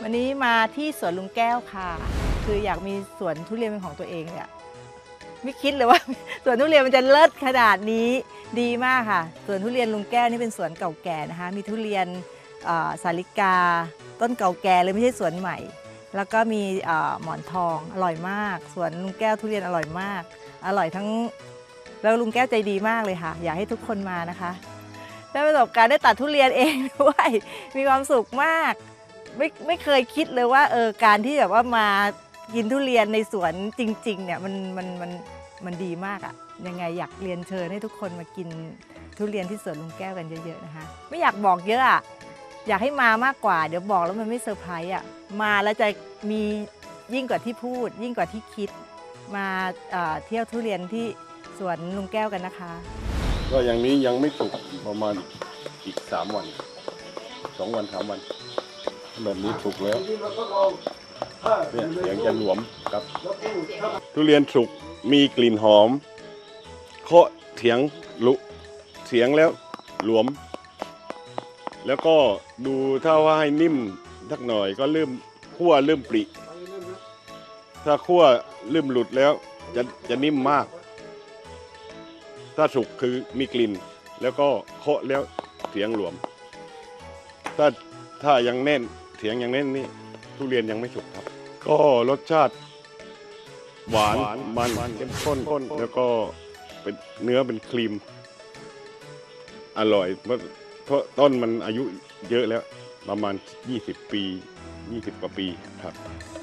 วันนี้มาที่สวนลุงแก้วค่ะคืออยากมีสวนทุเรียนเป็นของตัวเองเนี่ยไม่คิดเลยว่า สวนทุเรียนมันจะเลิศขนาดนี้ดีมากค่ะสวนทุเรียนลุงแก้วนี่เป็นสวนเก่าแก่นะคะมีทุเรียนสาลิกาต้นเก่าแก่เลยไม่ใช่สวนใหม่แล้วก็มีหมอนทองอร่อยมากสวนลุงแก้วทุเรียนอร่อยมากอร่อยทั้งแล้วลุงแก้วใจดีมากเลยค่ะอยากให้ทุกคนมานะคะได้ประสบการณ์ได้ตัดทุเรียนเองด้วยมีความสุขมากไม่เคยคิดเลยว่าการที่แบบว่ามากินทุเรียนในสวนจริงๆเนี่ยมันดีมากอะยังไงอยากเรียนเชิญให้ทุกคนมากินทุเรียนที่สวนลุงแก้วกันเยอะๆนะคะไม่อยากบอกเยอะอะอยากให้มามากกว่าเดี๋ยวบอกแล้วมันไม่เซอร์ไพรส์อะมาแล้วจะมียิ่งกว่าที่พูดยิ่งกว่าที่คิดมาเที่ยวทุเรียนที่สวนลุงแก้วกันนะคะก็อย่างนี้ยังไม่สุกประมาณอีก3 วัน2 วัน3 วันแบบนี้สุกแล้วเนี่ยเสียงจะหลวมครับทุเรียนสุกมีกลิ่นหอมเคาะเถียงลุเสียงแล้วหลวมแล้วก็ดูถ้าว่าให้นิ่มสักหน่อยก็เริ่มคั่วเริ่มปริถ้าคั่วเริ่มหลุดแล้วจะนิ่มมากถ้าสุกคือมีกลิ่นแล้วก็เคาะแล้วเสียงหลวมถ้ายังแน่นเสียงยังแน่นนี่ทุเรียนยังไม่สุกครับก็รสชาติหวานมันเข้มข้นแล้วก็เป็นเนื้อเป็นครีมอร่อยเพราะต้นมันอายุเยอะแล้วประมาณ20 ปี 20 กว่าปีครับ